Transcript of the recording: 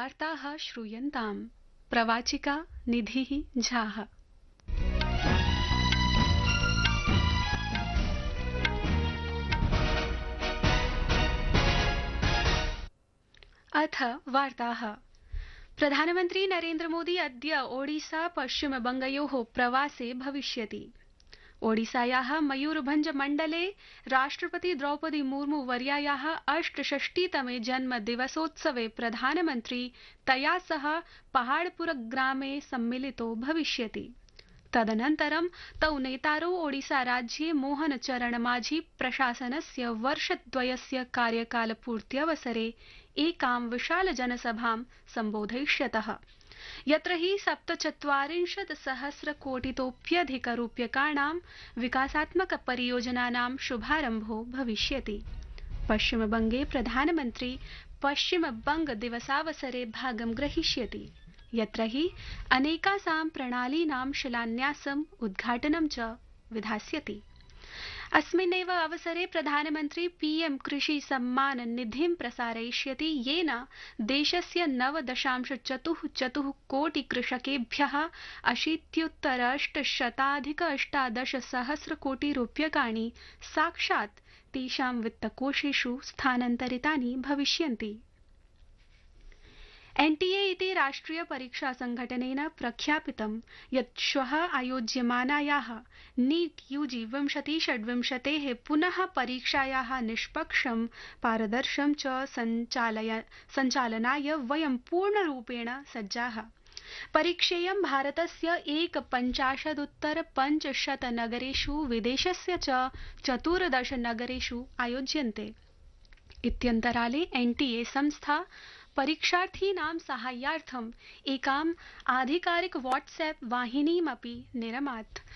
वार्ताः श्रूयन्ताम्। प्रवाचिका निधिः झाः। अथ वार्ताः। प्रधानमन्त्री नरेन्द्र मोदी अद्य ओडिशा पश्चिमबंगयोः प्रवासे भविष्यति। ओडिशायाः मयूरभंज मण्डले राष्ट्रपति द्रौपदी मुर्मू वर्यायाः 68तमे जन्मदिवसोत्सवे प्रधानमन्त्री तया सह पहाड़पुर ग्रामे सम्मिलितो भविष्यति। तदनन्तरं तौ नेतारौ ओडिशा राज्ये मोहन चरण माझी प्रशासनस्य वर्षद्वयस्य कार्यकालपूर्त्यवसरे एकां विशाल जनसभां सम्बोधयिष्यतः, यत्र हि 47 सहस्रकोटितोप्यधिक रूप्यकाणां विकासात्मक परियोजनानां शुभारम्भो भविष्यति। पश्चिमबंगे प्रधानमन्त्री पश्चिमबंग दिवसावसरे भागं ग्रहीष्यति, यत्र हि अनेकासां प्रणालीनां शिलान्यासम् उद्घाटनं च विधास्यति। अस्मिन्नेव अवसरे प्रधानमन्त्री पीएम कृषि सम्मान निधिं प्रसारयिष्यति, येन देशस्य 9.44 कोटि कृषकेभ्यः 80,818 कोटि रूप्यकाणि साक्षात् तेषां वित्तकोषेषु स्थानान्तरितानि भविष्यन्ति। एनटीए इति राष्ट्रिय परीक्षा संघटनेन प्रख्यापितं यत् श्वः आयोज्यमानायाः नीट यूजी 2026 पुनः परीक्षायाः निष्पक्षं पारदर्शं च सञ्चालनाय वयं पूर्णरूपेण सज्जाः। परीक्षेयं भारतस्य 51,500 नगरेषु विदेशस्य च 14 नगरेषु आयोज्यन्ते। इत्यन्तराले एनटीए संस्था परीक्षार्थीनां साहाय्यार्थम् एकाम् आधिकारिक व्हाट्सएप वाहिनीमपि निरमात्,